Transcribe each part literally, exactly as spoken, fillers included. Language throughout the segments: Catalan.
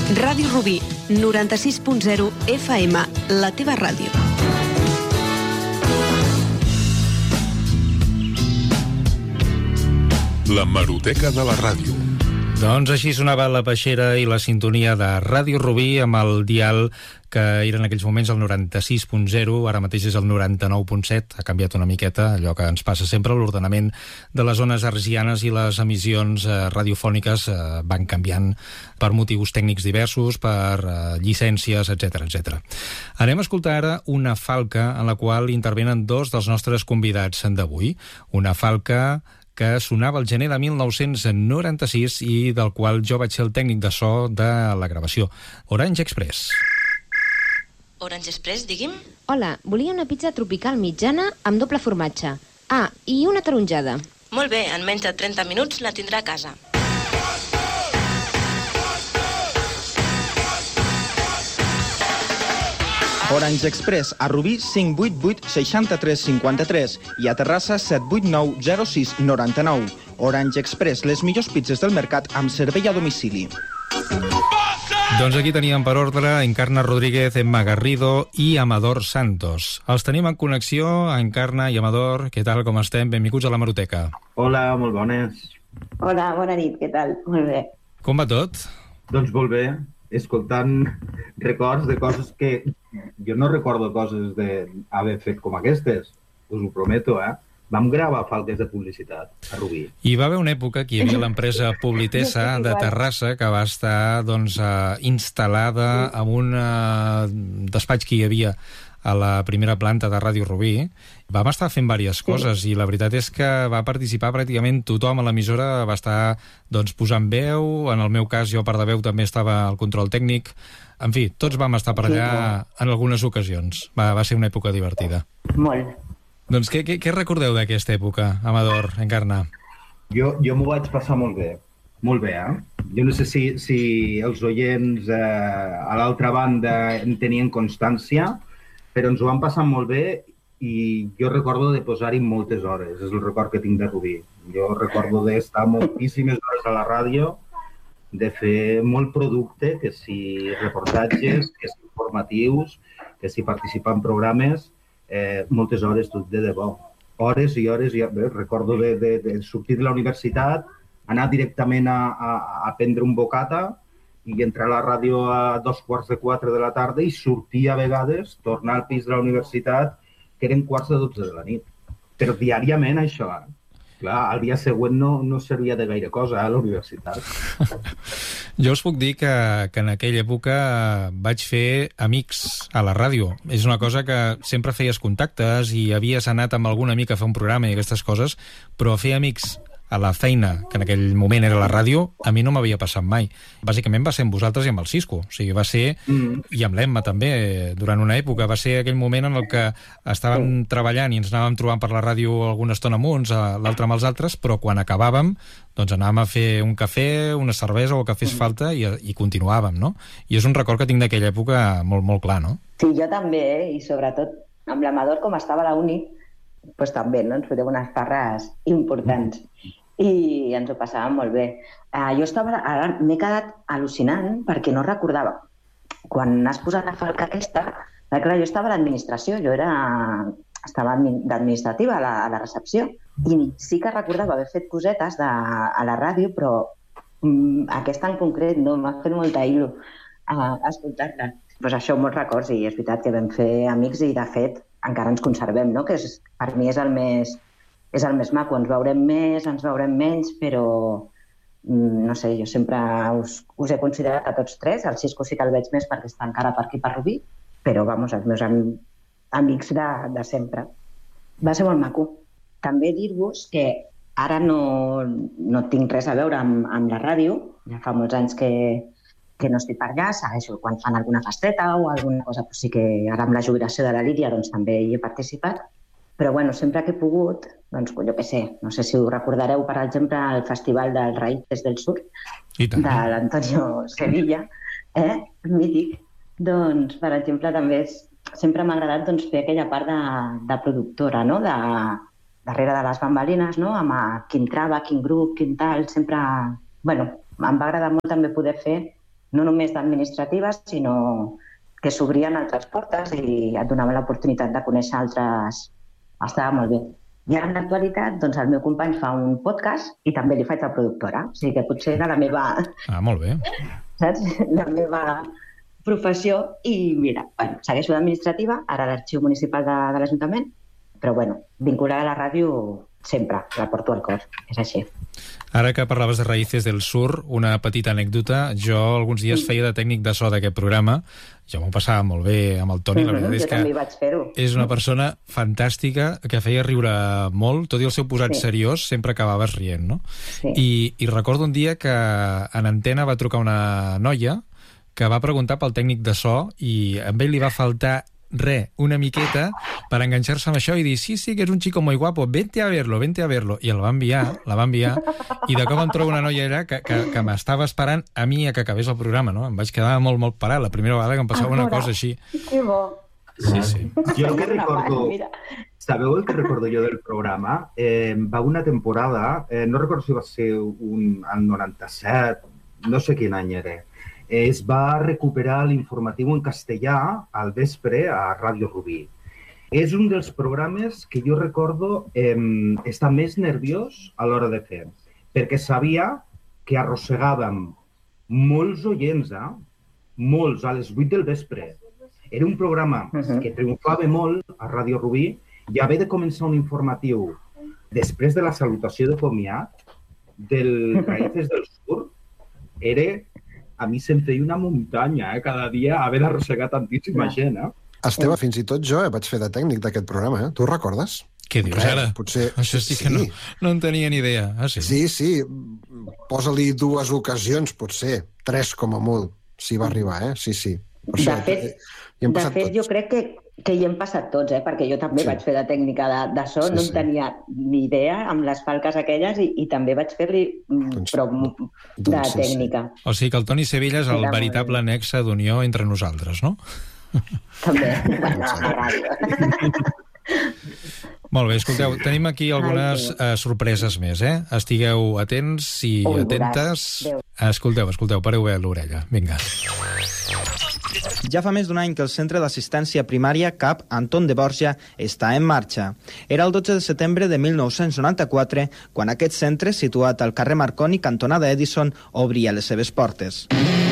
Ràdio Rubí, noranta-sis punt zero F M, la teva ràdio. L'hemeroteca de la ràdio. Doncs així sonava la peixera i la sintonia de Ràdio Rubí amb el dial que era en aquells moments el noranta-sis punt zero, ara mateix és el noranta-nou punt set, ha canviat una miqueta, allò que ens passa sempre, l'ordenament de les zones hertzianes i les emissions eh, radiofòniques eh, van canviant per motius tècnics diversos, per eh, llicències, etcètera, etcètera. Anem a escoltar ara una falca en la qual intervenen dos dels nostres convidats d'avui, una falca que sonava el gener de mil nou-cents noranta-sis i del qual jo vaig ser el tècnic de so de la gravació. Orange Express. Orange Express, digui'm. Hola, volia una pizza tropical mitjana amb doble formatge. Ah, i una taronjada. Molt bé, en menys de trenta minuts la tindrà a casa. Orange Express, a Rubí cinc vuit vuit seixanta-tres cinquanta-tres i a Terrassa set vuit nou zero sis noranta-nou. Orange Express, les millors pizzas del mercat amb servei a domicili. Doncs aquí teníem per ordre Encarna Rodríguez, Emma Garrido i Amador Santos. Els tenim en connexió, Encarna i Amador. Què tal, com estem? Benvinguts a l'hemeroteca. Hola, molt bones. Hola, bona nit, què tal? Molt bé. Com va tot? Doncs molt bé, escoltant records de coses que... Jo no recordo coses d'haver fet com aquestes, us ho prometo, eh? Vam gravar falques de publicitat a Rubí. Hi va haver una època que hi havia l'empresa Publitesa de Terrassa que va estar doncs, uh, instal·lada en un uh, despatx que hi havia a la primera planta de Ràdio Rubí. Vam estar fent diverses coses i la veritat és que va participar pràcticament tothom a l'emissora, va estar doncs, posant veu, en el meu cas jo per de veu també estava al control tècnic. En fi, tots vam estar per allà en algunes ocasions. Va, va ser una època divertida. Molt. Doncs què, què, què recordeu d'aquesta època, Amador, Encarna? Jo, jo m'ho vaig passar molt bé. Molt bé, eh? Jo no sé si, si els oients eh, a l'altra banda en tenien constància, però ens ho vam passar molt bé i jo recordo de posar-hi moltes hores. És el record que tinc de Rubí. Jo recordo d'estar moltíssimes hores a la ràdio, de fer molt producte, que si reportatges, que si informatius, que si participar en programes, eh, moltes hores, tot de debò. Hores i hores, i bé, recordo de, de, de sortir de la universitat, anar directament a, a, a prendre un bocata i entrar a la ràdio a dos quarts de quatre de la tarda i sortir a vegades, tornar al pis de la universitat, que eren quarts de dotze de la nit. Però diàriament això, eh? Clar, el dia següent no, no servia de gaire cosa a la universitat. Jo us puc dir que, que en aquella època vaig fer amics a la ràdio. És una cosa que sempre feies contactes i havies anat amb algun amic a fer un programa i aquestes coses, però fer amics a la feina, que en aquell moment era la ràdio, a mi no m'havia passat mai. Bàsicament va ser amb vosaltres i amb el Cisco. O sigui, va ser, mm. i amb l'Emma també, durant una època, va ser aquell moment en el que estàvem mm. treballant i ens anàvem trobant per la ràdio alguna estona amb uns, l'altra amb els altres, però quan acabàvem, doncs anàvem a fer un cafè, una cervesa o el que fes mm. falta i, i continuàvem, no? I és un record que tinc d'aquella època molt, molt clar, no? Sí, jo també, eh? I sobretot amb l'Amador, com estava a la uni, pues també, no? Ens fotem unes farres importants i ens ho passàvem molt bé. Uh, jo estava, ara m'he quedat al·lucinant perquè no recordava. Quan has posat la falca aquesta, clar, jo estava a l'administració, jo era, estava d'administrativa a la, a la recepció i sí que recordava haver fet cosetes de, a la ràdio, però um, aquesta en concret no, m'ha fet molta il·lu a, a escoltar-la. Pues això, molts records, i és veritat que vam fer amics i, de fet, encara ens conservem, no? Que és, per mi és el més, és el més maco. Ens veurem més, ens veurem menys, però no sé, jo sempre us, us he considerat a tots tres. El Cisco sí que el veig més perquè està encara per aquí per Rubí, però vamos, els meus am, amics de, de sempre. Va ser molt maco. També dir-vos que ara no, no tinc res a veure amb, amb la ràdio, ja fa molts anys que que no estic per allà, segueixo quan fan alguna festeta o alguna cosa, doncs sí que ara amb la jubilació de la Lídia doncs també hi he participat, però bueno, sempre que he pogut, doncs jo què sé, no sé si ho recordareu, per exemple, el Festival dels Raíces del Sur, de l'Antonio Sevilla, eh? Mític, doncs per exemple també és, sempre m'ha agradat doncs, fer aquella part de, de productora, no? De, darrere de les bambalines, no? Amb a, quin trava, quin grup, quin tal, sempre... Bueno, em va agradar molt també poder fer no només d'administratives, sinó que s'obrien altres portes i et donaven l'oportunitat de conèixer altres... Estava molt bé. I ara, en l'actualitat, doncs, el meu company fa un podcast i també li faig de productora. O sigui que potser era la meva... Ah, molt bé. Saps? La meva professió. I mira, bueno, segueixo d'administrativa, ara a l'Arxiu Municipal de, de l'Ajuntament, però bueno, vinculada a la ràdio sempre, la porto al cor. És així. Ara que parlaves de Raíces del Sur, una petita anècdota. Jo alguns dies feia de tècnic de so d'aquest programa. Jo m'ho passava molt bé amb el Toni. La veritat Mm-hmm, és jo també hi vaig fer-ho. que és una persona fantàstica que feia riure molt, tot i el seu posat Sí. seriós, sempre acabaves rient, no? Sí. I, I recordo un dia que en antena va trucar una noia que va preguntar pel tècnic de so i a ell li va faltar re, una miqueta, per enganxar-se amb això i dir, sí, sí, que és un chico muy guapo, vente a verlo, vente a verlo. I el va enviar, la va enviar, i de cop em trobo una noia allà que, que, que m'estava esperant a mi a que acabés el programa, no? Em vaig quedar molt, molt parat, la primera vegada que em passava una cosa així. Que bo. Sí, sí. Jo el que recordo... Mira. Sabeu el que recordo jo del programa? Eh, va una temporada, eh, no recordo si va ser un, el noranta-set, no sé quin any era, es va recuperar l'informatiu en castellà al vespre a Ràdio Rubí. És un dels programes que jo recordo eh, estar més nerviós a l'hora de fer, perquè sabia que arrossegàvem molts oients, eh? molts, a les vuit del vespre. Era un programa Uh-huh. que triomfava molt a Ràdio Rubí i haver de començar un informatiu després de la salutació de comiat del Raíces del Sur era... A mi se'm feia una muntanya, eh? Cada dia haver d'arrossegar tantíssima gent, eh? Esteve, fins i tot jo eh, vaig fer de tècnic d'aquest programa, eh? Tu ho recordes? Què dius Res, ara? Potser... Això sí que no, no en tenia ni idea. Ah, sí? Sí, sí. Posa-li dues ocasions, potser. Tres, com a molt, si va arribar, eh? Sí, sí. Per De això, fet, eh, hi hem de passat fet tots. jo crec que, que hi hem passat tots, eh? Perquè jo també Sí. vaig fer de tècnica de, de so, Sí, no sí. en tenia ni idea amb les falques aquelles i, i també vaig fer-li mm, Doncs- però mm, de doncs sí, sí. tècnica. O sigui que el Toni Sevilla és el Era molt veritable bé. nexe d'unió entre nosaltres, no? També, bueno, a la ràdio. Molt bé, escolteu, tenim aquí algunes Ai, uh, sorpreses més, eh? Estigueu atents i Ui, atentes. veuràs. Adéu. Escolteu, escolteu, pareu bé l'orella. Vinga. Ja fa més d'un any que el Centre d'Assistència Primària C A P Anton de Borja està en marxa. Era el dotze de setembre de mil nou-cents noranta-quatre quan aquest centre, situat al carrer Marconi, cantonada Edison, obria les seves portes.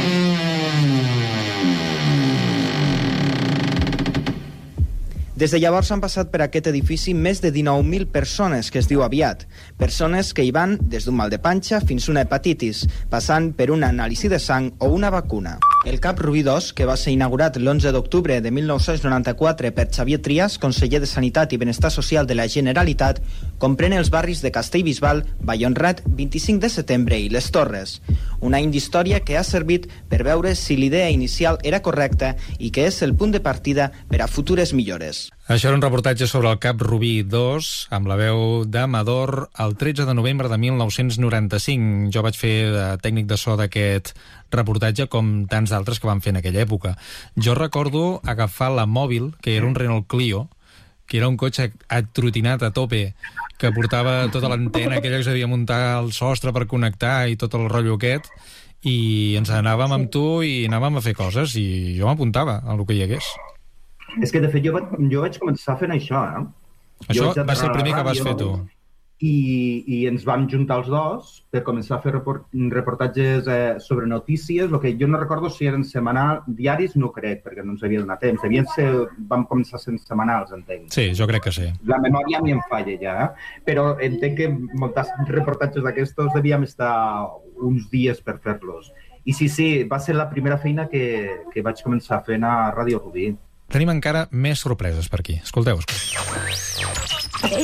Des de llavors han passat per aquest edifici més de dinou mil persones, que es diu aviat. Persones que hi van des d'un mal de panxa fins una hepatitis, passant per una anàlisi de sang o una vacuna. El C A P Rubí dos, que va ser inaugurat l'onze d'octubre de mil nou-cents noranta-quatre per Xavier Trias, conseller de Sanitat i Benestar Social de la Generalitat, comprèn els barris de Castellbisbal, Vallhonrat, vint-i-cinc de setembre i Les Torres. Un any d'història que ha servit per veure si l'idea inicial era correcta i que és el punt de partida per a futures millores. Això era un reportatge sobre el C A P Rubí dos, amb la veu d'Amador, el tretze de novembre de mil nou-cents noranta-cinc. Jo vaig fer de tècnic de so d'aquest reportatge com tants d'altres que van fer en aquella època. Jo recordo agafar la mòbil, que era un Renault Clio, que era un cotxe atrotinat a tope, que portava tota l'antena aquella que s'havia de muntar al sostre per connectar i tot el rotllo aquest, i ens anàvem amb tu i anàvem a fer coses, i jo m'apuntava a el que hi hagués. És que, de fet, jo vaig, jo vaig començar fent això, eh? Això Jo vaig va ser el entrar a la primer que vas ràdio fer tu. I, i ens vam juntar els dos per començar a fer report, reportatges eh, sobre notícies, el que jo no recordo si eren setmanals, diaris no crec, perquè no ens havia donat temps. Devien ser, vam començar sent setmanals, entenc. Sí, jo crec que sí. La memòria a mi em falla ja, eh? Però entenc que molts reportatges d'aquestos devíem estar uns dies per fer-los. I sí, sí, va ser la primera feina que, que vaig començar fent a Ràdio Rubí. Tenim encara més sorpreses per aquí. Escolteu, escolteu.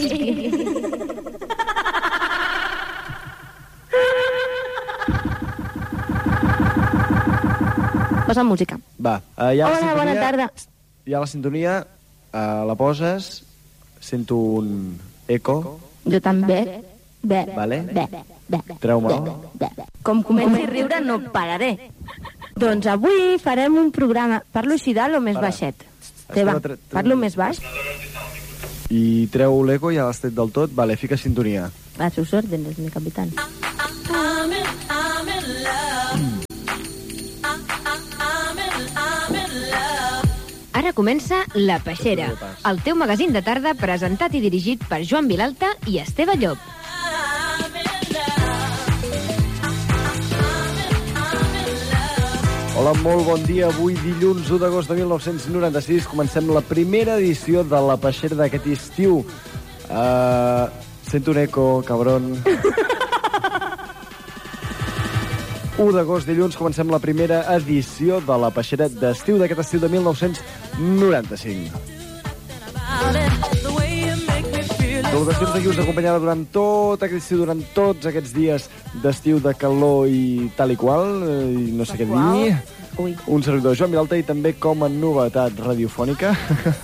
Posa música. Va, uh, ja la Hola, sintonia, bona tarda. Ja la sintonia, uh, la poses, sento un eco. Jo també. Bé, Vale. bé, bé, Treu-me'l. bé, bé. Com comenci a riure no pararé. Doncs avui farem un programa... Parlo així dalt o més Para. baixet? Teva, tre- tre- parlo més baix? I treu l'eco, ja l'has tret del tot. Vale, fica sintonia. A sus órdenes, mi capitán. Ara comença La Peixera, el teu magazín de tarda presentat i dirigit per Joan Vilalta i Esteve Llop. Hola, molt bon dia. Avui, dilluns u d'agost de mil nou-cents noranta-sis, comencem la primera edició de La Peixera d'aquest estiu. Uh, sento un eco, cabron. u d'agost, dilluns, comencem la primera edició de La Peixera d'estiu d'aquest estiu de mil nou-cents noranta-cinc. Salutacions de qui us acompanyava durant tot aquest estiu, durant tots aquests dies d'estiu de calor i tal i qual, i no sé què dir. Ui. Un servidor, Joan Vilalta, i també com a novetat radiofònica,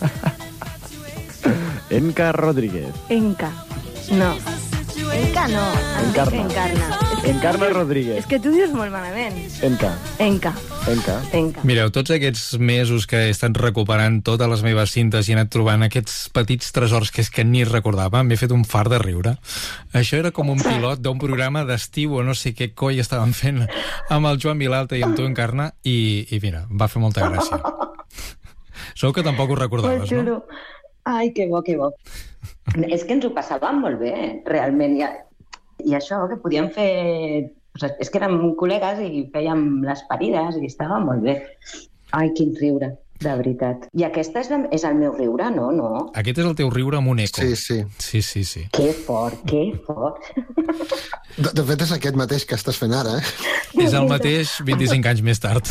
Enca Rodríguez. Enca. No. Enca no. Encarna. Encarna. És que Encarna tu dius- Rodríguez. És que tu dius molt malament. Enca. Enca. Enca. Enca. Mireu, tots aquests mesos que he estat recuperant totes les meves cintes i he anat trobant aquests petits tresors que és que ni recordava, m'he fet un fart de riure. Això era com un pilot d'un programa d'estiu o no sé què coi estaven fent amb el Joan Vilalta i amb tu, Encarna, i, i mira, em va fer molta gràcia. Segur que tampoc ho recordaves, no? Ai, que bo, que bo. És que ens ho passàvem molt bé, realment. I, i això, que podíem fer... O sigui, és que érem col·legues i fèiem les parides i estava molt bé. Ai, quin riure, de veritat. I aquest és, la, és el meu riure, no? No. Aquest és el teu riure amb un eco. Sí, sí. Sí, sí, sí. Que fort, que fort. De, de fet, és aquest mateix que estàs fent ara, eh? És el mateix vint-i-cinc anys més tard.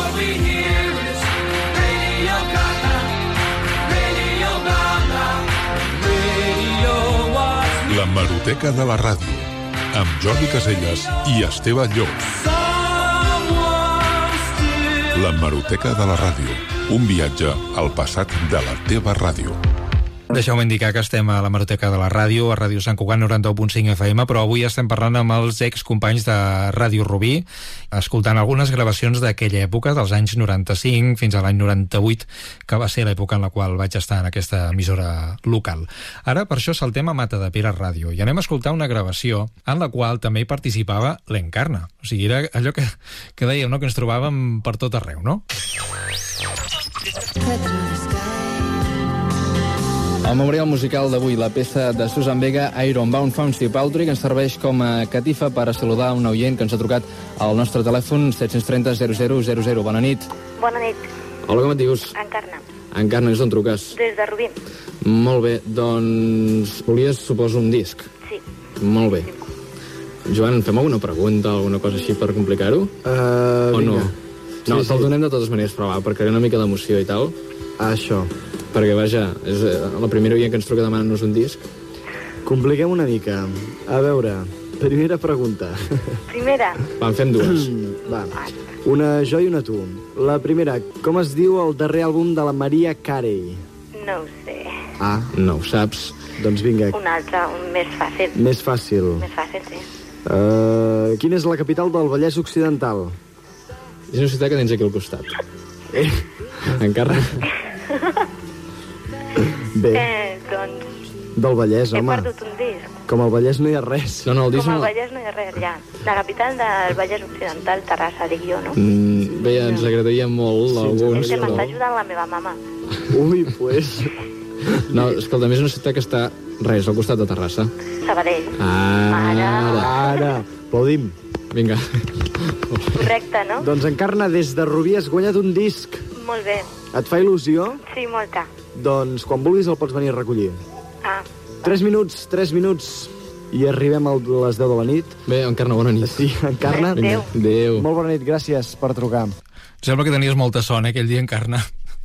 La Hemeroteca de la Ràdio, amb Jordi Caselles i Esteve Llop. La Hemeroteca de la Ràdio, un viatge al passat de la teva ràdio. Deixeu-me indicar que estem a la Hemeroteca de la Ràdio, a Ràdio Sant Cugat noranta-u punt cinc F M, però avui estem parlant amb els excompanys de Ràdio Rubí, escoltant algunes gravacions d'aquella època, dels anys noranta-cinc fins a l'any noranta-vuit, que va ser l'època en la qual vaig estar en aquesta emissora local. Ara, per això, saltem a Matadepera Ràdio i anem a escoltar una gravació en la qual també hi participava l'Encarna. O sigui, era allò que, que dèiem, no?, que ens trobàvem per tot arreu, no? El memorial musical d'avui, la peça de Susan Vega, Ironbound Fancy Paltry, que ens serveix com a catifa per a saludar un oient que ens ha trucat al nostre telèfon set tres zero zero zero zero zero. Bona nit. Bona nit. Hola, com et dius? Encarna. Encarna, és d'on truques? Des de Rubí. Molt bé, doncs volies, suposo, un disc? Sí. Molt bé. Joan, fem alguna pregunta, alguna cosa així per complicar-ho? Uh, o no? vinga. No, Sí, te'l sí. donem de totes maneres, però va, per crear una mica d'emoció i tal. Això. Perquè, vaja, és eh, la primera oient que ens truca demanant-nos un disc. Compliquem una mica. A veure, primera pregunta. Primera. Va, en fem dues. Va, una jo i una tu. La primera, com es diu el darrer àlbum de la Mariah Carey? No ho sé. Ah, no ho saps. Doncs vinga, Un altre, un més fàcil. més fàcil. Més fàcil, sí. Uh, quina és la capital del Vallès Occidental? És una ciutat que tens aquí al costat. Eh? Encara? Bé, Eh, doncs del Vallès, he home. perdut un disc. Com al Vallès no hi ha res. No, no, el disc Com al no... Vallès no hi ha res, ja. La capital del Vallès Occidental, Terrassa, dic jo, no? Mm, bé, ens agradaria molt Sí, alguns, És que m'està però... ajudant la meva mama. Ui, pues... No, escolta, a més és una ciutat que està, res, al costat de Terrassa. Sabadell. Ara... Ara, aplaudim. Vinga. Correcte, no? Doncs Encarna, des de Rubí has guanyat un disc. Molt bé. Et fa il·lusió? Sí, molta. Doncs quan vulguis el pots venir a recollir. Ah, Tres minuts, tres minuts, i arribem a les deu de la nit. Bé, Encarna, bona nit. Sí, Encarna. Adéu. Adéu. Molt bona nit, gràcies per trucar. Sembla que tenies molta son, eh, aquell dia, Encarna.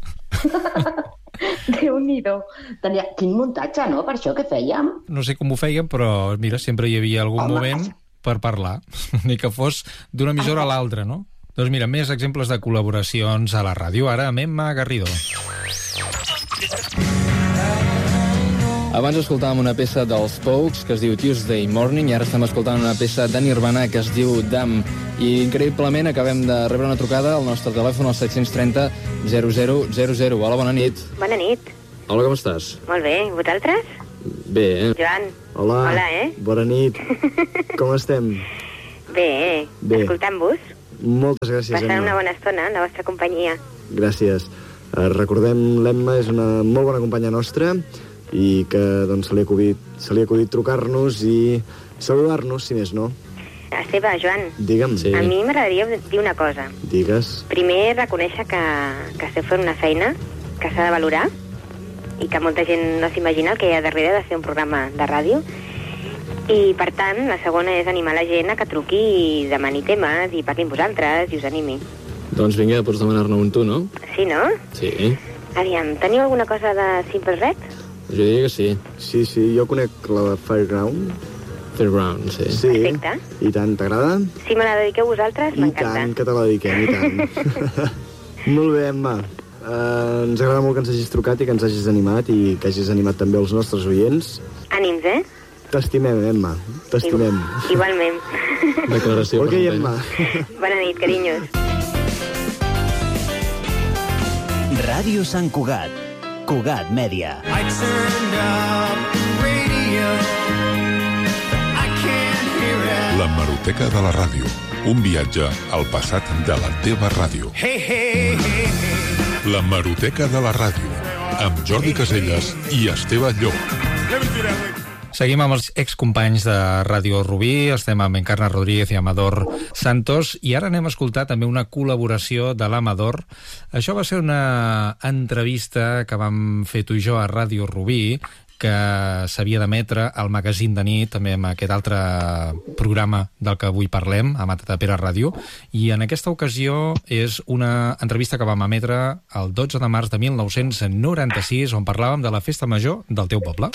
Déu-n'hi-do. Tenia... Quin muntatge, no?, per això que fèiem. No sé com ho fèiem, però mira, sempre hi havia algun Home. moment per parlar, ni que fos d'una emissora a l'altra, no? Doncs mira, més exemples de col·laboracions a la ràdio, ara amb Emma Garrido. Abans escoltàvem una peça dels Pogues que es diu Tuesday Morning i ara estem escoltant una peça de Nirvana que es diu Damn. I increïblement acabem de rebre una trucada al nostre telèfon al set tres zero zero zero zero zero. Hola, bona nit. bona nit. Hola, com estàs? Molt bé, i vosaltres? Bé, eh? Joan. Hola. Hola, eh? Bona nit. Com estem? Bé, Bé. escoltant-vos. Moltes gràcies, Passant Emma. una bona estona en la vostra companyia. Gràcies. Eh, recordem, l'Emma és una molt bona companya nostra i que doncs, se li ha acudit, se li ha acudit trucar-nos i saludar-nos, si més no. Esteve, Joan, Digue'm. sí. A mi m'agradaria dir una cosa. Digues. Primer, reconèixer que, que esteu fent una feina que s'ha de valorar i que molta gent no s'imagina el que hi ha darrere de fer un programa de ràdio. I, per tant, la segona és animar la gent a que truqui i demani temes i parli amb vosaltres i us animi. Doncs vinga, pots demanar-ne un tu, no? Sí, no? Sí. Aviam, teniu alguna cosa de Simple Red? Jo diria que sí. Sí, sí, jo conec la de Fairground. Fairground, sí. Sí. Perfecte. I tant, t'agrada? Si me la dediqueu vosaltres, m'encanta. I tant, que te la dediquem, i tant. Molt bé, Emma. Uh, ens agrada molt que ens hagis trucat i que ens hagis animat i que hagis animat també els nostres oients. Ànims, eh? T'estimem, Emma. T'estimem. Igualment. Declaració. Ok, Emma. Bona nit, carinyos. Ràdio Sant Cugat. Cugat Mèdia. I turned up the radio. I can't hear it. L'hemeroteca de la ràdio. Un viatge al passat de la teva ràdio. Hey, hey, hey, hey. L'hemeroteca de la ràdio. Amb Jordi Caselles i Esteve Llop. Seguim amb els excompanys de Ràdio Rubí, estem amb Encarna Rodríguez i Amador Santos, i ara anem a escoltar també una col·laboració de l'Amador. Això va ser una entrevista que vam fer tu i jo a Ràdio Rubí, que s'havia d'emetre al magazín de nit, també amb aquest altre programa del que avui parlem, a Matadepera Ràdio, i en aquesta ocasió és una entrevista que vam emetre el dotze de març de mil nou-cents noranta-sis, on parlàvem de la festa major del teu poble.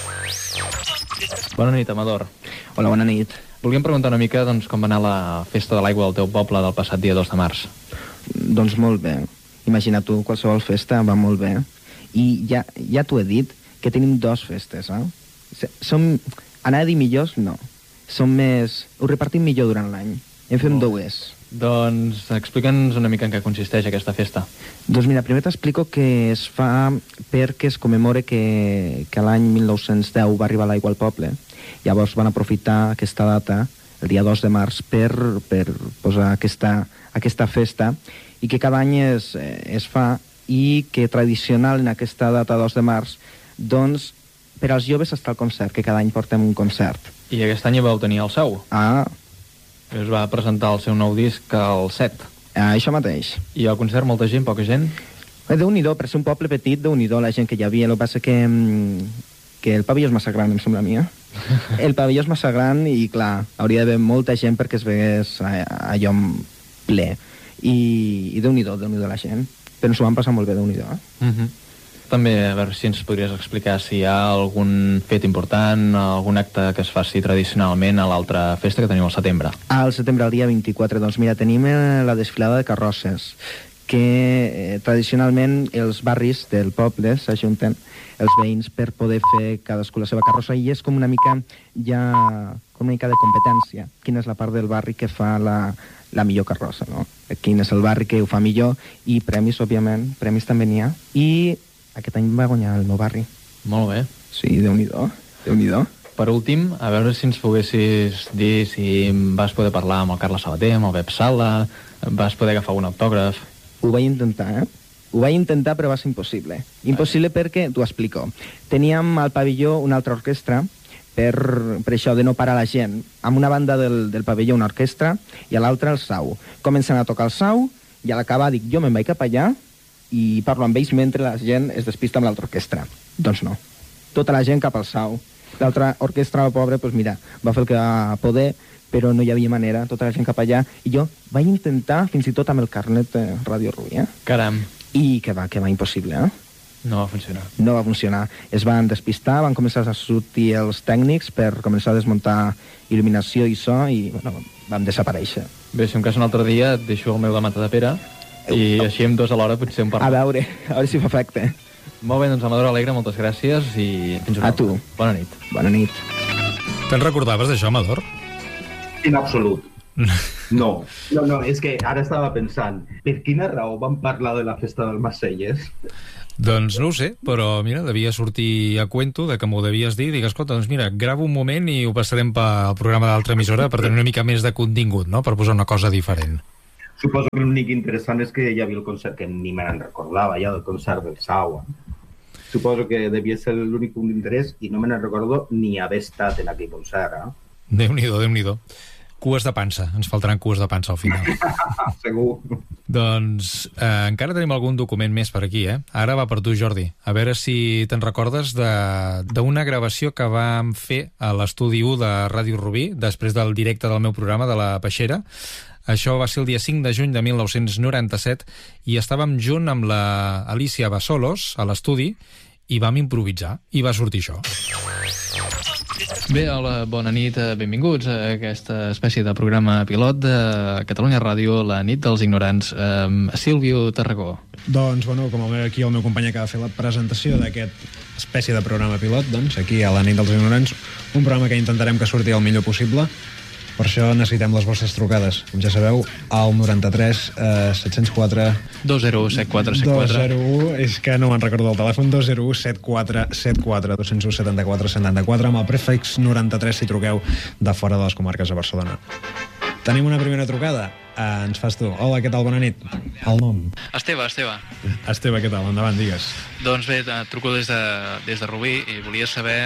Bona nit, Amador. Hola, bona nit. Volíem preguntar una mica doncs, com va anar la festa de l'aigua del teu poble del passat dia dos de març. Doncs molt bé. Imagina tu, qualsevol festa va molt bé. I ja, ja t'ho he dit, que tenim dos festes, eh? Som, anar a dir millors, no. Som més... Ho repartim millor durant l'any. En fem dues. Doncs explica'ns una mica en què consisteix aquesta festa. Doncs mira, primer t'explico que es fa perquè es commemora que, que l'any mil nou-cents deu va arribar l'aigua al poble. Llavors van aprofitar aquesta data, el dia dos de març, per, per posar aquesta, aquesta festa, i que cada any es, es fa, i que tradicional en aquesta data dos de març, doncs per als joves està el concert, que cada any portem un concert. I aquest any vau tenir el seu. Ah. Es va presentar el seu nou disc al set. Ah, això mateix. I al concert molta gent, poca gent? Eh, Déu-n'hi-do, per ser un poble petit, Déu-n'hi-do la gent que hi havia. El que passa que, que el pavelló és massa gran, em sembla a mi, eh? El pavelló és massa gran i, clar, hauria d'haver molta gent perquè es vegués allò ple. I, i Déu-n'hi-do, Déu-n'hi-do la gent. Però ens ho vam passar molt bé, Déu-n'hi-do, eh? Mhm. També, a veure si ens podries explicar si hi ha algun fet important, algun acte que es faci tradicionalment a l'altra festa que teniu al setembre. Al setembre, el dia vint-i-quatre, doncs mira, tenim la desfilada de carrosses, que eh, tradicionalment els barris del poble s'ajunten els veïns per poder fer cadascú la seva carrossa, i és com una mica ja com una mica de competència. Quina és la part del barri que fa la, la millor carrossa, no? Quin és el barri que ho fa millor, i premis, òbviament, premis també n'hi ha. I aquest any va guanyar el meu barri. Molt bé. Sí, Déu-n'hi-do, Déu-n'hi-do. Per últim, a veure si ens poguessis dir si vas poder parlar amb el Carles Sabater, amb el Pep Sala, vas poder agafar un autògraf. Ho vaig intentar, eh? Ho vaig intentar, però va ser impossible. Impossible perquè, t'ho explico, teníem al pavelló una altra orquestra, per, per això de no parar la gent. Amb una banda del, del pavelló una orquestra i a l'altra el sau. Comencen a tocar el sau i a l'acabar dic, jo me'n vaig cap allà i parlo amb ells mentre la gent es despista amb l'altra orquestra. Doncs no. Tota la gent cap al sau. L'altra orquestra, la pobra, doncs mira, va fer el que va poder, però no hi havia manera, tota la gent cap allà, i jo vaig intentar fins i tot amb el carnet de Ràdio Rubí, eh? Caram. I que va, que va impossible, eh? No va funcionar. No va funcionar. Es van despistar, van començar a sortir els tècnics per començar a desmuntar il·luminació i so, i bueno, vam desaparèixer. Bé, si un cas un altre dia et deixo el meu de Matadepera, i així amb dos alhora potser un parlar. A veure, a veure si fa efecte. Molt bé, doncs Amador Alegre, moltes gràcies i fins una A tu. Bona nit. Bona nit. Te'n recordaves d'això, Amador? En absolut. No, no, no, és que ara estava pensant, per quina raó vam parlar de la festa del Macelles? Doncs no ho sé, però mira, devia sortir a cuento de que m'ho devies dir, i dic, escolta, doncs mira, gravo un moment i ho passarem pel programa d'altra emissora per tenir una mica més de contingut, no?, per posar una cosa diferent. Suposo que l'únic interessant és que hi havia el concert, que ni me n'en recordava ja, del concert del Sau. Suposo que devia ser l'únic punt d'interès i no me n'en recordo ni haver estat en aquell concert. Eh? Déu-n'hi-do, Déu-n'hi-do. Cues de pansa, ens faltaran cues de pansa al final. Segur. Doncs eh, encara tenim algun document més per aquí, eh? Ara va per tu, Jordi. A veure si te'n recordes d'una gravació que vam fer a l'estudi u de Ràdio Rubí, després del directe del meu programa de la Peixera. Això va ser el dia cinc de juny de mil nou-cents noranta-set i estàvem junt amb la Alicia Bassolos a l'estudi i vam improvisar i va sortir això. Bé, hola, bona nit, benvinguts a aquesta espècie de programa pilot de Catalunya Ràdio, la nit dels ignorants. Um, Sílvio Tarragó. Doncs, bueno, com aquí el meu company acaba de fer la presentació d'aquest espècie de programa pilot, doncs aquí a la nit dels ignorants, un programa que intentarem que surti el millor possible. Per això necessitem les vostres trucades. Com ja sabeu, al noranta-tres set-cents quatre... dos zero u set quatre set quatre. dos zero u, és que no me'n recordo el telèfon, dos zero u set quatre set quatre, dos zero u setanta-quatre setanta-quatre, amb el prefix noranta-tres si truqueu de fora de les comarques de Barcelona. Tenim una primera trucada. Uh, ens fas tu. Hola, què tal? Bona nit. El nom? Esteve, Esteve. Esteve, què tal? Endavant, digues. Doncs bé, truco des de, des de Rubí i volia saber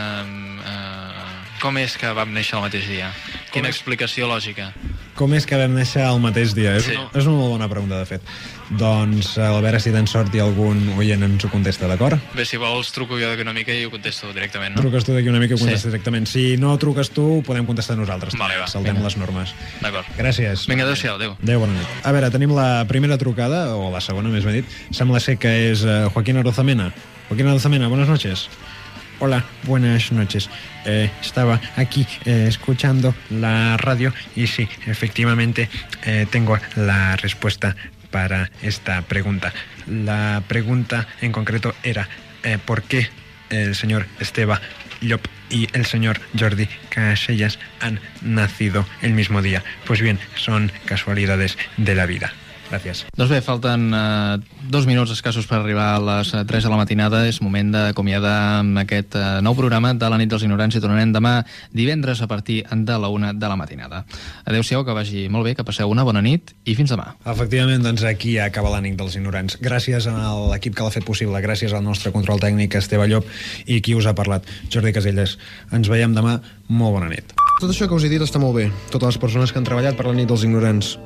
um, uh, com és que vam néixer el mateix dia. Quina explicació lògica. Com és que vam néixer el mateix dia? És, Sí. una, és una molt bona pregunta, de fet. Doncs, a veure si tens sort i algun oient ens ho contesta, d'acord? Bé, si vols, truco jo d'aquí una mica i ho contesto directament, no? Truques tu d'aquí una mica i ho contestes Sí. directament. Si no truques tu, ho podem contestar nosaltres. Vale, va. Saltem Vinga. les normes. D'acord. Gràcies. Vinga, adéu-siau, adéu. Adéu, bona nit. A veure, tenim la primera trucada, o la segona, més ben dit. Sembla ser que és uh, Joaquín Arozamena. Joaquín Arozamena, buenas noches. Hola, buenas noches. Eh, estaba aquí eh, escuchando la radio y sí, efectivamente eh, tengo la respuesta para esta pregunta. La pregunta en concreto era eh, ¿por qué el señor Esteve Llop y el señor Jordi Casellas han nacido el mismo día? Pues bien, son casualidades de la vida. Gràcies. Doncs bé, falten uh, dos minuts escassos per arribar a les uh, tres de la matinada. És moment d'acomiadar amb aquest uh, nou programa de la nit dels ignorants i tornarem demà divendres a partir de la una de la matinada. Adéu-siau, que vagi molt bé, que passeu una bona nit i fins demà. Efectivament, doncs aquí acaba la nit dels ignorants. Gràcies a l'equip que l'ha fet possible, gràcies al nostre control tècnic, Esteve Llop, i qui us ha parlat, Jordi Casellas. Ens veiem demà. Molt bona nit. Tot això que us he dit està molt bé, totes les persones que han treballat per la nit dels ignorants.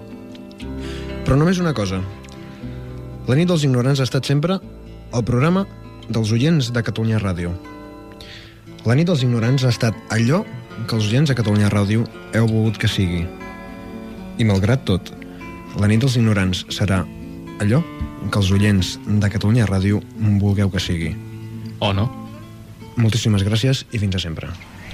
Però només una cosa. La nit dels ignorants ha estat sempre el programa dels oients de Catalunya Ràdio. La nit dels ignorants ha estat allò que els oients de Catalunya Ràdio heu volgut que sigui. I malgrat tot, la nit dels ignorants serà allò que els oients de Catalunya Ràdio vulgueu que sigui. O no. Moltíssimes gràcies i fins a sempre.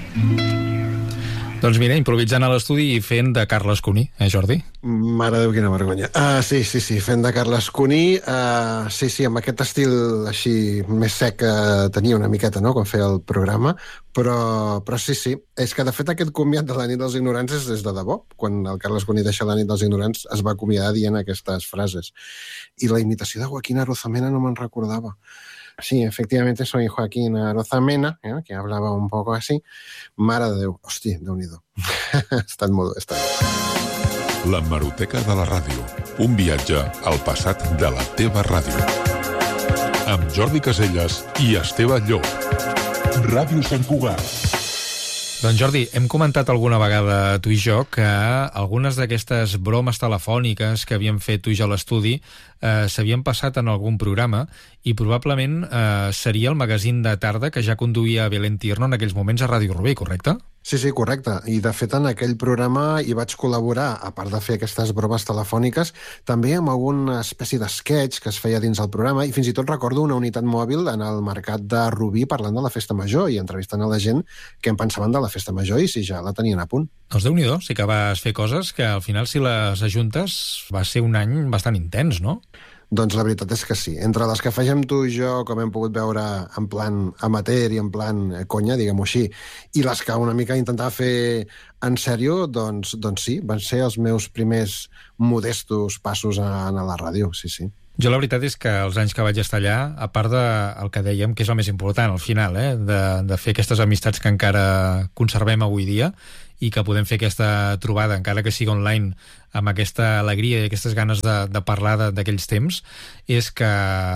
Doncs mira, improvisant a l'estudi i fent de Carles Cuní, eh, Jordi? Mare de Déu, quina vergonya. Uh, sí, sí, sí, fent de Carles Cuní, uh, sí, sí, amb aquest estil així més sec que tenia una miqueta, no?, quan feia el programa, però, però sí, sí, és que de fet aquest comiat de la nit dels ignorants és des de debò. Quan el Carles Cuní deixa la nit dels ignorants es va acomiadar dient aquestes frases. I la imitació de Joaquín Arozamena no me'n recordava. Sí, efectivamente soy Joaquín Arozamena, ¿eh? Que hablaba un poco así. Mare de Déu, hòstia, Déu-n'hi-do. Ha estat molt bé, està bé. La Hemeroteca de la Ràdio. Un viatge al passat de la teva ràdio. Amb Jordi Casellas i Esteve Llop. Ràdio Sant Cugat. Doncs Jordi, hem comentat alguna vegada tu i jo que algunes d'aquestes bromes telefòniques que havíem fet tu i jo a l'estudi eh, s'havien passat en algun programa i probablement eh, seria el magazín de tarda que ja conduïa Belén Tierno en aquells moments a Ràdio Rubí, correcte? Sí, sí, correcte. I, de fet, en aquell programa hi vaig col·laborar, a part de fer aquestes bromes telefòniques, també amb alguna espècie d'esquetx que es feia dins el programa, i fins i tot recordo una unitat mòbil en el mercat de Rubí parlant de la Festa Major i entrevistant a la gent que en pensaven de la Festa Major i si ja la tenien a punt. Doncs Déu-n'hi-do, sí que vas fer coses que al final, si les ajuntes, va ser un any bastant intens, no? Doncs la veritat és que sí. Entre les que fèiem tu i jo, com hem pogut veure en plan amateur i en plan conya, diguem-ho així, i les que una mica intentava fer en sèrio, doncs, doncs sí, van ser els meus primers modestos passos a, a la ràdio, sí, sí. Jo la veritat és que els anys que vaig estar allà, a part del que dèiem, que és el més important al final, eh, de, de fer aquestes amistats que encara conservem avui dia, i que podem fer aquesta trobada, encara que sigui online, amb aquesta alegria i aquestes ganes de, de parlar d'aquells temps, és que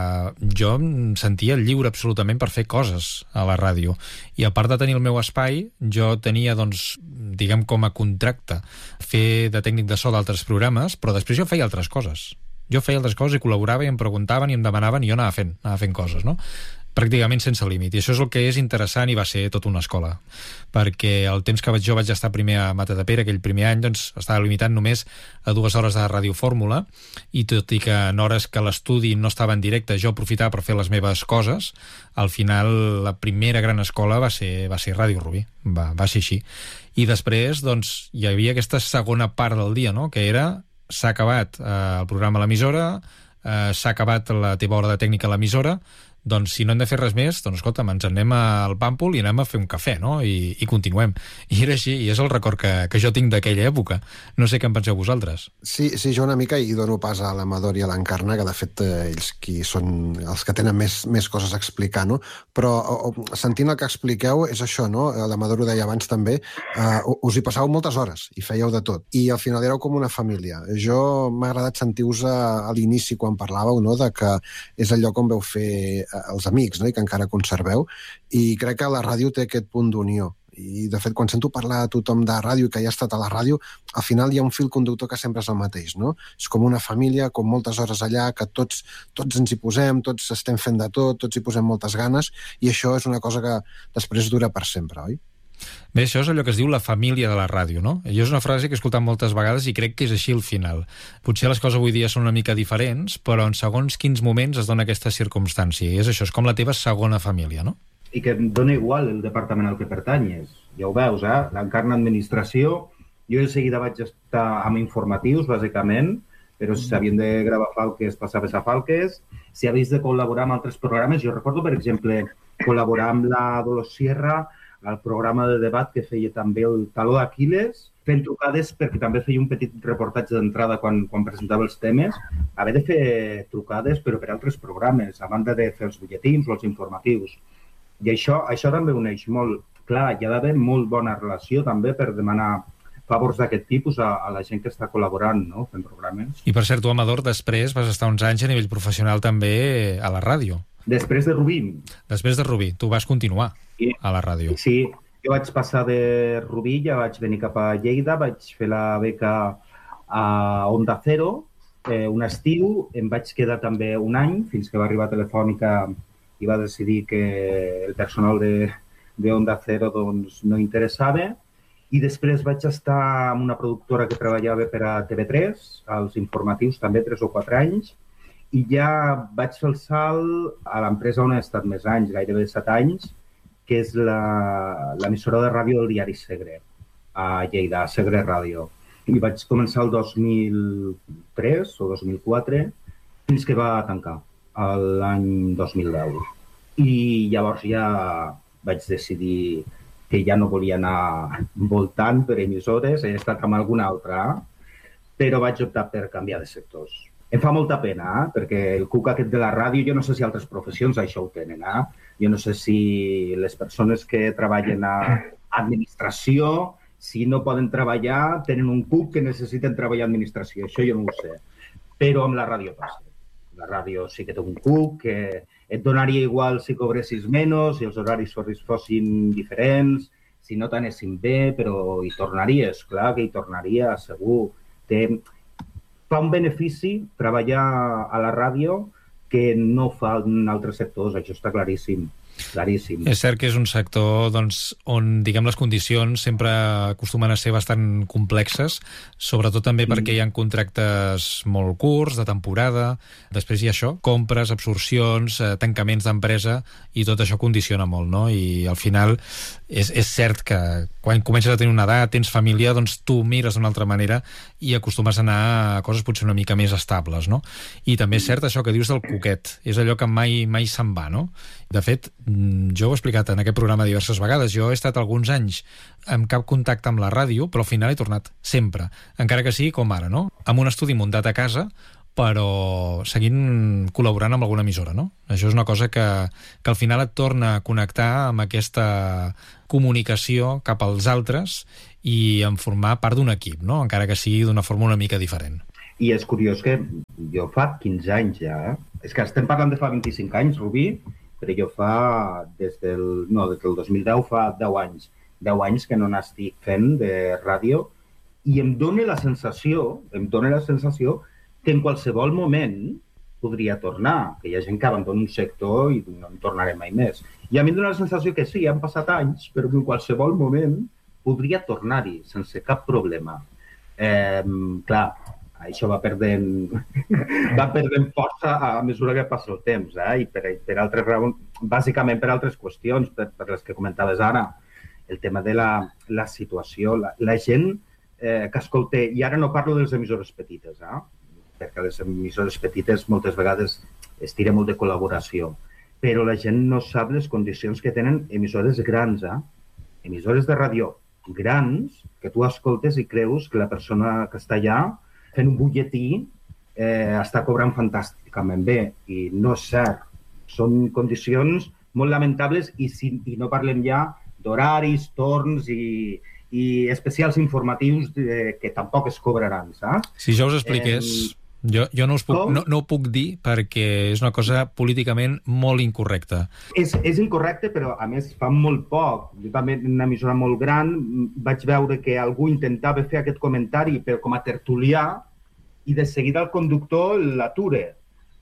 jo em sentia lliure absolutament per fer coses a la ràdio. I a part de tenir el meu espai, jo tenia, doncs, diguem com a contracte, fer de tècnic de so d'altres programes, però després jo feia altres coses. Jo feia altres coses i col·laborava i em preguntaven i em demanaven i jo anava fent, anava fent coses, no? Pràcticament sense límit. I això és el que és interessant i va ser tota una escola. Perquè el temps que vaig, jo vaig estar primer a Matadepera, aquell primer any, doncs estava limitat només a dues hores de radiofórmula, i tot i que en hores que l'estudi no estava en directe jo aprofitava per fer les meves coses, al final la primera gran escola va ser, va ser Ràdio Rubí. Va, va ser així. I després, doncs, hi havia aquesta segona part del dia, no?, que era s'ha acabat eh, el programa a l'emissora, eh, s'ha acabat la teva hora de tècnica a l'emissora, doncs si no hem de fer res més, doncs escolta'm, ens anem al Pàmpol i anem a fer un cafè, no? I, i continuem. I era així, i és el record que, que jo tinc d'aquella època. No sé què en penseu vosaltres. Sí, sí, jo una mica hi dono pas a l'Amador i a l'Encarna, que de fet eh, ells qui són els que tenen més, més coses a explicar, no? Però o, sentint el que expliqueu és això, no? L'Amador ho deia abans també, eh, us hi passàveu moltes hores i fèieu de tot. I al final éreu com una família. Jo m'ha agradat sentir-vos a, a l'inici quan parlàveu, no?, de que és el lloc on veu fer els amics, no?, i que encara conserveu, i crec que la ràdio té aquest punt d'unió. I, de fet, quan sento parlar a tothom de ràdio i que ja ha estat a la ràdio, al final hi ha un fil conductor que sempre és el mateix, no? És com una família, com moltes hores allà, que tots, tots ens hi posem, tots estem fent de tot, tots hi posem moltes ganes, i això és una cosa que després dura per sempre, oi? Bé, això és allò que es diu la família de la ràdio, no? Jo és una frase que he escoltat moltes vegades i crec que és així al final. Potser les coses avui dia són una mica diferents, però en segons quins moments es dona aquesta circumstància. I és això, és com la teva segona família, no? I que em dona igual el departament al que pertanyes. Ja ho veus, eh? L'Encarna Administració, jo de seguida vaig estar amb informatius, bàsicament, però si s'havien de gravar Falques, passaves a Falques. Si havies de col·laborar amb altres programes, jo recordo, per exemple, col·laborar amb la Dolors Sierra al programa de debat que feia també el Taló d'Aquiles, fent trucades perquè també feia un petit reportatge d'entrada quan, quan presentava els temes, haver de fer trucades però per altres programes, a banda de fer els butlletins o els informatius. I això, això també uneix molt. Clar, hi ha d'haver molt bona relació també per demanar favors d'aquest tipus a, a la gent que està col·laborant, no?, fent programes. I per cert, tu, Amador, després vas estar uns anys a nivell professional també a la ràdio. Després de Rubí. Després de Rubí. Tu vas continuar sí. a la ràdio. Sí, jo vaig passar de Rubí, ja vaig venir cap a Lleida, vaig fer la beca a Onda Cero, eh, un estiu, em vaig quedar també un any, fins que va arribar Telefònica i va decidir que el personal de, de Onda Cero doncs, no interessava, i després vaig estar amb una productora que treballava per a T V tres, als informatius també, tres o quatre anys, i ja vaig fer el salt a l'empresa on he estat més anys, gairebé set anys, que és l'emissora de ràdio del diari Segre, a Lleida, a Segre Ràdio. I vaig començar el dos mil tres o dos mil quatre, fins que va tancar, l'any dos mil deu. I llavors ja vaig decidir que ja no volia anar voltant per emissores, he estat amb alguna altra, però vaig optar per canviar de sectors. Em fa molta pena, eh? Perquè el cuc aquest de la ràdio, jo no sé si altres professions això ho tenen, eh? Jo no sé si les persones que treballen a administració, si no poden treballar, tenen un cuc que necessiten treballar a administració, això jo no ho sé. Però amb la ràdio passa. La ràdio sí que té un cuc, que et donaria igual si cobressis menys, si els horaris fossin diferents, si no t'anessin bé, però hi tornaries, clar que hi tornaria, segur. Té... Fa un benefici treballar a la ràdio que no fa en altres sectors, això està claríssim. Claríssim. És cert que és un sector doncs, on diguem les condicions sempre acostumen a ser bastant complexes, sobretot també mm. perquè hi ha contractes molt curts, de temporada, després hi ha això, compres, absorcions, eh, tancaments d'empresa, i tot això condiciona molt, no? I al final és, és cert que quan comences a tenir una edat, tens família, doncs tu mires d'una altra manera i acostumes a anar a coses potser una mica més estables, no? I també és cert això que dius del cuquet, és allò que mai, mai se'n va, no? De fet, jo ho he explicat en aquest programa diverses vegades, jo he estat alguns anys amb cap contacte amb la ràdio, però al final he tornat sempre, encara que sigui com ara, no? Amb un estudi muntat a casa, però seguint col·laborant amb alguna emissora, no? Això és una cosa que, que al final et torna a connectar amb aquesta comunicació cap als altres i en formar part d'un equip, no? Encara que sigui d'una forma una mica diferent. I és curiós que jo fa quinze anys ja, eh? És que estem parlant de fa vint-i-cinc anys, Rubí, però jo fa, des del, no, des del dos mil deu, fa deu anys. deu anys que no n'estic fent de ràdio i em dóna la sensació, em dóna la sensació que en qualsevol moment podria tornar, que hi ha gent que abandona un sector i no en tornarem mai més. I a mi em dóna la sensació que sí, han passat anys, però que en qualsevol moment podria tornar-hi sense cap problema. Eh, clar, això va perdent, va perdent força a mesura que passa el temps, eh? I per, per altres raons, bàsicament per altres qüestions, per, per les que comentaves ara, el tema de la, la situació, la, la gent eh, que escolta, i ara no parlo de les emissores petites, eh? Perquè les emissores petites moltes vegades es tira molt de col·laboració, però la gent no sap les condicions que tenen emissores grans, eh? Emissores de ràdio grans, que tu escoltes i creus que la persona que està allà fent un butlletí eh, està cobrant fantàsticament bé, i no és cert. Són condicions molt lamentables i, si, i no parlem ja d'horaris, torns i, i especials informatius de, que tampoc es cobraran, saps? Si jo us expliqués, eh, jo, jo no, us puc, no, no ho puc dir perquè és una cosa políticament molt incorrecta. És, és incorrecte, però a més fa molt poc. Jo també en una emissora molt gran vaig veure que algú intentava fer aquest comentari però com a tertulià i de seguida el conductor l'atura.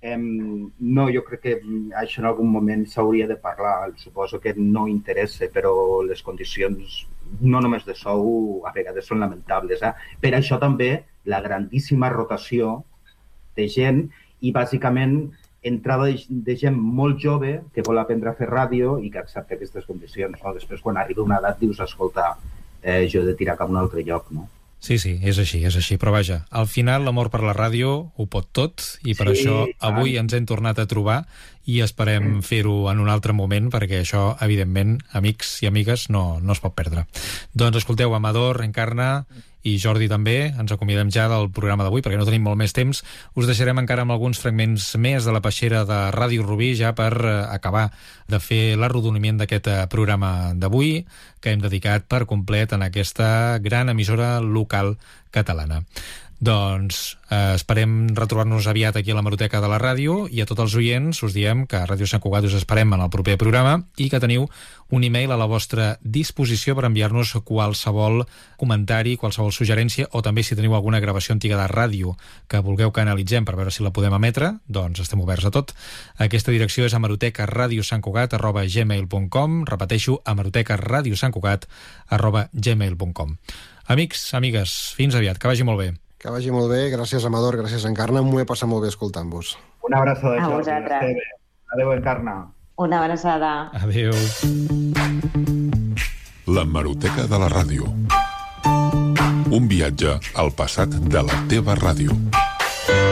Um, no, jo crec que això en algun moment s'hauria de parlar. Suposo que no interessa, però les condicions, no només de sou, a vegades són lamentables. Eh? Per això també la grandíssima rotació de gent i bàsicament entrada de gent molt jove que vol aprendre a fer ràdio i que accepta aquestes condicions. No? Després, quan arriba una edat, dius, escolta, eh, jo he de tirar cap a un altre lloc, no? Sí, sí, és així, és així, però vaja, al final l'amor per la ràdio ho pot tot i per sí, això avui ens hem tornat a trobar i esperem fer-ho en un altre moment perquè això, evidentment, amics i amigues, no, no es pot perdre. Doncs escolteu, Amador, Encarna i Jordi també, ens acomiadem ja del programa d'avui perquè no tenim molt més temps. Us deixarem encara amb alguns fragments més de la peixera de Ràdio Rubí ja per acabar de fer l'arrodoniment d'aquest programa d'avui que hem dedicat per complet en aquesta gran emissora local catalana. Doncs eh, esperem retrobar-nos aviat aquí a l'Hemeroteca de la ràdio i a tots els oients us diem que a Ràdio Sant Cugat us esperem en el proper programa i que teniu un e-mail a la vostra disposició per enviar-nos qualsevol comentari, qualsevol suggerència o també si teniu alguna gravació antiga de ràdio que vulgueu que analitzem per veure si la podem emetre, doncs estem oberts a tot. Aquesta direcció és hemerotecaradiosantcugat arroba gmail punt com, repeteixo, hemerotecaradiosantcugat arroba gmail punt com. Amics, amigues, fins aviat, que vagi molt bé. Que vagi molt bé, gràcies Amador, gràcies Encarna, m'ho he passat molt bé escoltant-vos. Una abraçada, a Jordi. vosaltres. Adéu, Encarna. Una abraçada. Adéu. L'Hemeroteca de la ràdio. Un viatge al passat de la teva ràdio.